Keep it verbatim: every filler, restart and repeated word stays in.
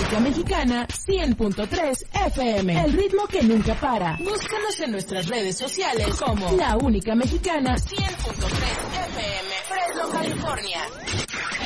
única mexicana cien punto tres F M. El ritmo que nunca para. Búscanos en nuestras redes sociales como La Única Mexicana cien punto tres F M. Fresno, California.